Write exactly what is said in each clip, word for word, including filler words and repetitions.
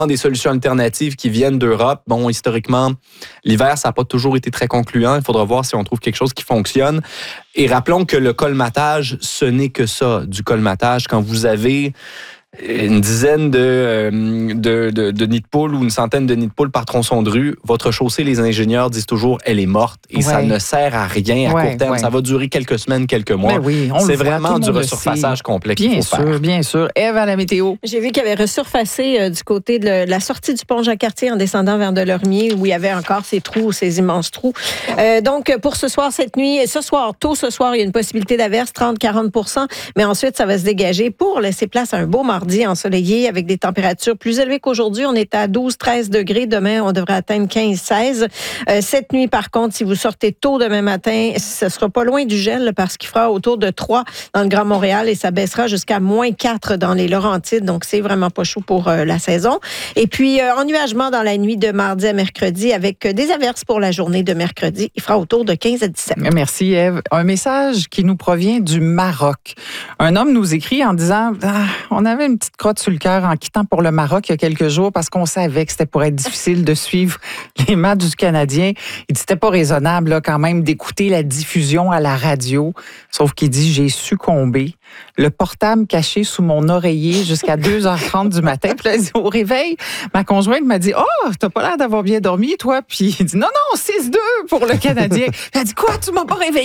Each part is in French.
des solutions alternatives qui viennent d'Europe. Bon, historiquement, l'hiver, ça n'a pas toujours été très concluant. Il faudra voir si on trouve quelque chose qui fonctionne. Et rappelons que le colmatage, ce n'est que ça, du colmatage. Quand vous avez une dizaine de, de, de, de nids de poules ou une centaine de nids de poules par tronçon de rue, votre chaussée, les ingénieurs disent toujours, elle est morte et ouais. ça ne sert à rien à ouais, court terme. Ouais. Ça va durer quelques semaines, quelques mois. Oui, c'est vraiment du resurfaçage complet qu'il bien faut sûr, faire. Bien sûr. Ève, à la météo. J'ai vu qu'il y avait resurfacé euh, du côté de la sortie du pont Jacques-Cartier en descendant vers Delormier où il y avait encore ces trous, ces immenses trous. Euh, donc, pour ce soir, cette nuit, et ce soir, tôt ce soir, il y a une possibilité d'averse, trente à quarante pour cent, mais ensuite, ça va se dégager pour laisser place à un beau mardi ensoleillé avec des températures plus élevées qu'aujourd'hui. On est à douze à treize degrés. Demain, on devrait atteindre quinze à seize. Euh, cette nuit, par contre, si vous sortez tôt demain matin, ce sera pas loin du gel parce qu'il fera autour de trois dans le Grand Montréal et ça baissera jusqu'à moins quatre dans les Laurentides. Donc, c'est vraiment pas chaud pour euh, la saison. Et puis, euh, ennuagement dans la nuit de mardi à mercredi avec des averses pour la journée de mercredi. Il fera autour de quinze à dix-sept. Merci, Ève. Un message qui nous provient du Maroc. Un homme nous écrit en disant ah, on avait une petite crotte sur le cœur en quittant pour le Maroc il y a quelques jours parce qu'on savait que c'était pour être difficile de suivre les matchs du Canadien. Il dit c'était pas raisonnable là, quand même d'écouter la diffusion à la radio. Sauf qu'il dit j'ai succombé. Le portable caché sous mon oreiller jusqu'à deux heures trente du matin. Puis là, il dit, au réveil, ma conjointe m'a dit « Oh, t'as pas l'air d'avoir bien dormi, toi? » Puis il dit « Non, non, six deux pour le Canadien. » Elle dit « Quoi, tu m'as pas réveillé? »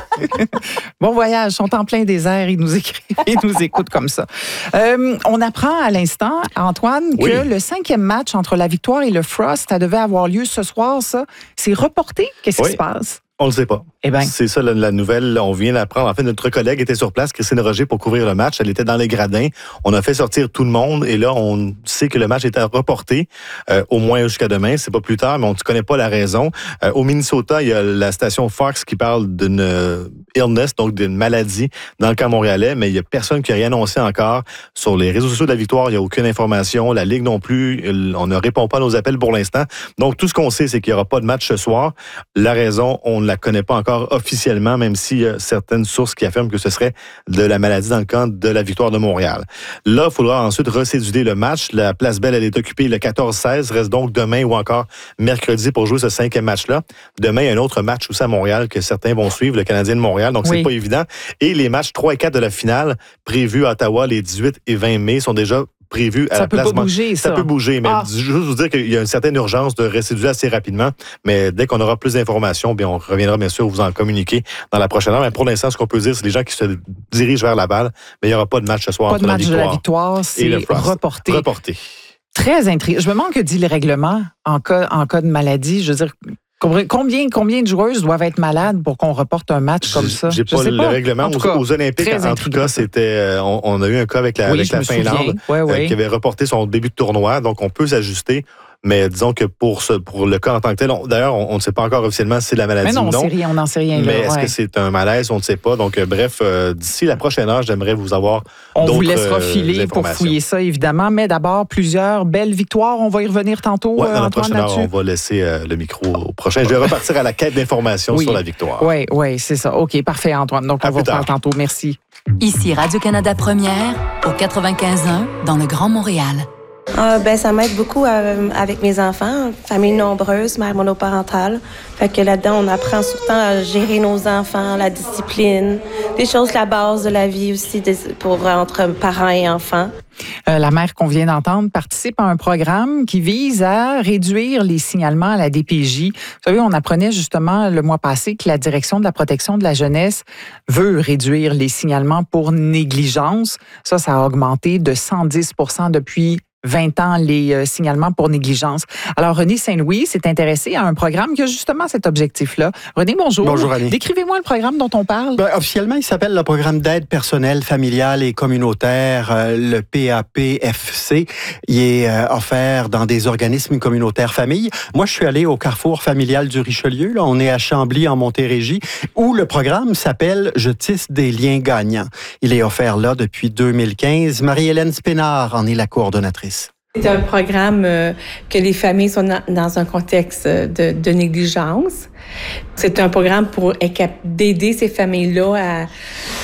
Bon voyage, ils sont en plein désert, ils nous écrivent, ils nous écoutent comme ça. Euh, on apprend à l'instant, Antoine, que oui. le cinquième match entre la Victoire et le Frost, ça devait avoir lieu ce soir, ça. C'est reporté? Qu'est-ce oui. qui se passe? On ne le sait pas. Eh ben. C'est ça la, la nouvelle. On vient d'apprendre. En fait, notre collègue était sur place, Christine Roger, pour couvrir le match. Elle était dans les gradins. On a fait sortir tout le monde et là, on sait que le match était reporté euh, au moins jusqu'à demain. C'est pas plus tard, mais on ne connaît pas la raison. Euh, au Minnesota, il y a la station Fox qui parle d'une euh, illness, donc d'une maladie dans le camp montréalais, mais il y a personne qui a rien annoncé encore. Sur les réseaux sociaux de la Victoire, il n'y a aucune information. La Ligue non plus. On ne répond pas à nos appels pour l'instant. Donc, tout ce qu'on sait, c'est qu'il n'y aura pas de match ce soir. La raison, on ne la connaît pas encore officiellement, même s'il y a certaines sources qui affirment que ce serait de la maladie dans le camp de la Victoire de Montréal. Là, il faudra ensuite recéduler le match. La Place Belle, elle est occupée le quatorze seize. Reste donc demain ou encore mercredi pour jouer ce cinquième match-là. Demain, il y a un autre match aussi à Montréal que certains vont suivre, le Canadien de Montréal. Donc, oui. c'est pas évident. Et les matchs trois et quatre de la finale prévus à Ottawa les dix-huit et vingt mai sont déjà prévu à ça la peut place. Pas bouger, ça. ça peut bouger, mais ah. juste vous dire qu'il y a une certaine urgence de restituer assez rapidement. Mais dès qu'on aura plus d'informations, bien, on reviendra bien sûr vous en communiquer dans la prochaine heure. Mais pour l'instant, ce qu'on peut dire, c'est les gens qui se dirigent vers Laval, mais il n'y aura pas de match ce soir pas entre de match la Victoire. De la Victoire, c'est reporté. Reporté. Très intriguant. Je me demande que dit le règlement en cas, en cas de maladie. Je veux dire, Combien, combien de joueuses doivent être malades pour qu'on reporte un match comme ça? J'ai pas le pas. règlement. Aux, cas, aux Olympiques, en intriguant. tout cas, c'était, on, on a eu un cas avec la, oui, avec la Finlande ouais, ouais. Euh, qui avait reporté son début de tournoi. Donc, on peut s'ajuster. Mais disons que pour ce, pour le cas en tant que tel, on, d'ailleurs, on, on ne sait pas encore officiellement si c'est la maladie mais non, ou non. On sait rien, on n'en sait rien. Mais là, est-ce ouais. que c'est un malaise? On ne sait pas. Donc, euh, bref, euh, d'ici la prochaine heure, j'aimerais vous avoir on d'autres vous laissera euh, filer pour fouiller ça, évidemment. Mais d'abord, plusieurs belles victoires. On va y revenir tantôt, ouais, dans euh, la Antoine, prochaine heure, on va laisser euh, le micro au prochain. Je vais repartir à la quête d'informations oui. sur la victoire. Oui, oui, c'est ça. OK, parfait, Antoine. Donc, à on va parler tantôt. Merci. Ici Radio-Canada Première, au quatre-vingt-quinze un, dans le Grand Montréal. Ah, ben, ça m'aide beaucoup euh, avec mes enfants, famille nombreuse, mère monoparentale. Fait que là-dedans, on apprend surtout à gérer nos enfants, la discipline, des choses, la base de la vie aussi des, pour entre parents et enfants. Euh, la mère qu'on vient d'entendre participe à un programme qui vise à réduire les signalements à la D P J. Vous savez, on apprenait justement le mois passé que la Direction de la protection de la jeunesse veut réduire les signalements pour négligence. Ça, ça a augmenté de cent dix pour cent depuis vingt ans les euh, signalements pour négligence. Alors, René Saint-Louis s'est intéressé à un programme qui a justement cet objectif-là. René, bonjour. Bonjour, Annie. Décrivez-moi le programme dont on parle. Ben, officiellement, il s'appelle le programme d'aide personnelle, familiale et communautaire, euh, le P A P F C. Il est euh, offert dans des organismes communautaires familles. Moi, je suis allé au Carrefour familial du Richelieu. Là, on est à Chambly, en Montérégie, où le programme s'appelle « Je tisse des liens gagnants ». Il est offert là depuis deux mille quinze. Marie-Hélène Spénard en est la coordonnatrice. C'est un programme euh, que les familles sont dans, dans un contexte de, de négligence. C'est un programme pour d'aider ces familles-là à,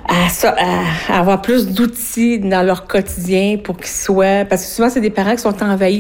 à, ça, à avoir plus d'outils dans leur quotidien pour qu'ils soient... Parce que souvent, c'est des parents qui sont envahis